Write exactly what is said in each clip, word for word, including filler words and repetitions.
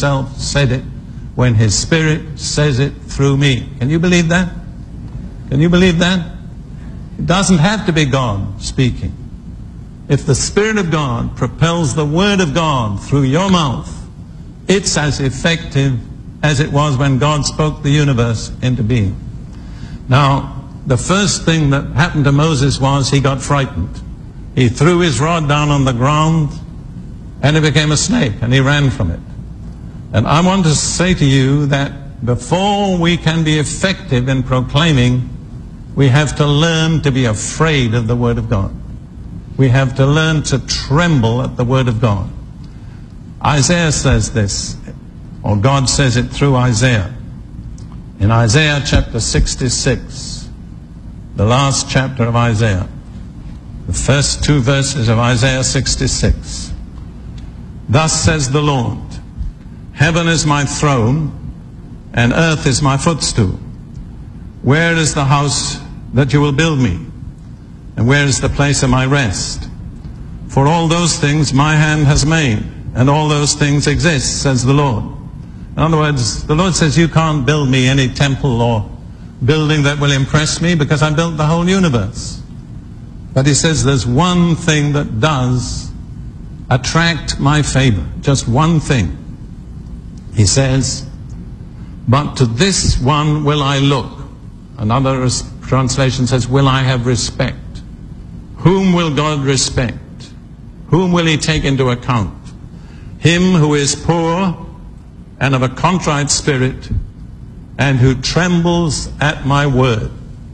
himself said it when his Spirit says it through me. Can you believe that? Can you believe that? It doesn't have to be God speaking. If the Spirit of God propels the Word of God through your mouth, it's as effective as it was when God spoke the universe into being. Now, the first thing that happened to Moses was he got frightened. He threw his rod down on the ground and it became a snake and he ran from it. And I want to say to you that before we can be effective in proclaiming, we have to learn to be afraid of the Word of God. We have to learn to tremble at the Word of God. Isaiah says this, or God says it through Isaiah. In Isaiah chapter sixty-six, the last chapter of Isaiah, the first two verses of Isaiah sixty-six. Thus says the Lord, heaven is my throne, and earth is my footstool. Where is the house that you will build me? And where is the place of my rest? For all those things my hand has made, and all those things exist, says the Lord. In other words, the Lord says, you can't build me any temple or building that will impress me because I built the whole universe. But he says there's one thing that does attract my favor. Just one thing. He says, but to this one will I look. Another translation says, will I have respect? Whom will God respect? Whom will he take into account? Him who is poor and of a contrite spirit, and who trembles at my word.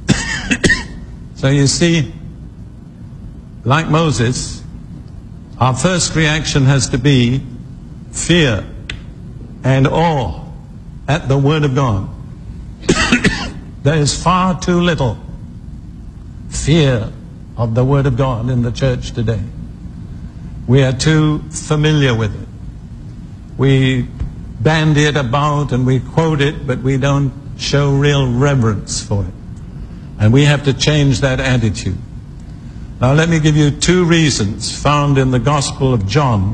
So you see, like Moses, our first reaction has to be fear and awe at the Word of God. There is far too little fear of the Word of God in the church today. We are too familiar with it. We bandy it about and we quote it, but we don't show real reverence for it. And we have to change that attitude. Now let me give you two reasons found in the Gospel of John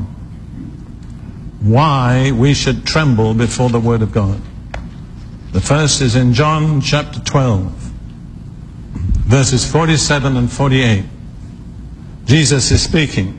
why we should tremble before the Word of God. The first is in John chapter twelve, verses forty-seven and forty-eight. Jesus is speaking.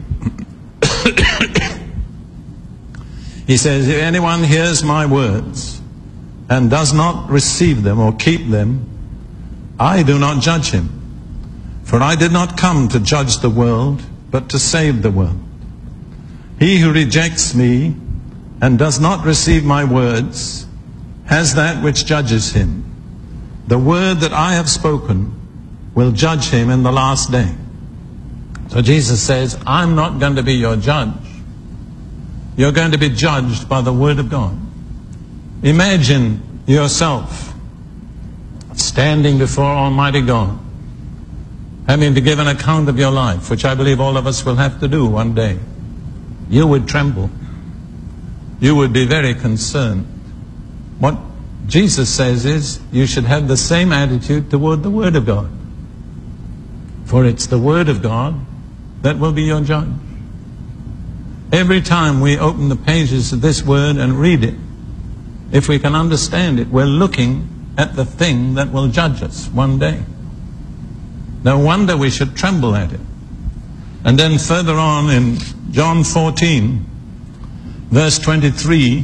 He says, if anyone hears my words and does not receive them or keep them, I do not judge him. For I did not come to judge the world, but to save the world. He who rejects me and does not receive my words has that which judges him. The word that I have spoken will judge him in the last day. So Jesus says, I'm not going to be your judge. You're going to be judged by the Word of God. Imagine yourself standing before Almighty God, having to give an account of your life, which I believe all of us will have to do one day. You would tremble. You would be very concerned. What Jesus says is, you should have the same attitude toward the Word of God. For it's the Word of God that will be your judge. Every time we open the pages of this Word and read it, if we can understand it, we're looking at the thing that will judge us one day. No wonder we should tremble at it. And then further on in John fourteen, verse twenty-three,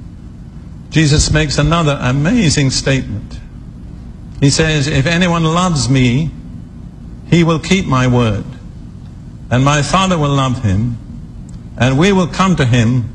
Jesus makes another amazing statement. He says, if anyone loves me, he will keep my word, and my Father will love him, and we will come to him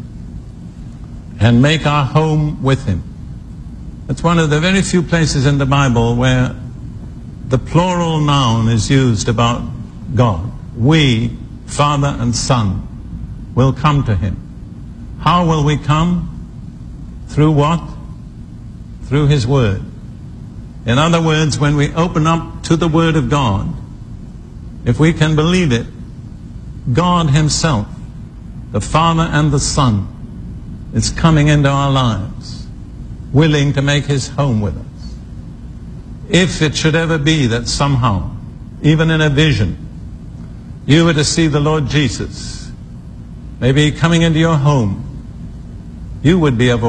and make our home with him. It's one of the very few places in the Bible where the plural noun is used about God. We, Father and Son, will come to him. How will we come? Through what? Through his word. In other words, when we open up to the Word of God, if we can believe it, God himself, the Father and the Son, is coming into our lives, willing to make his home with us. If it should ever be that somehow, even in a vision, you were to see the Lord Jesus, maybe coming into your home, you would be of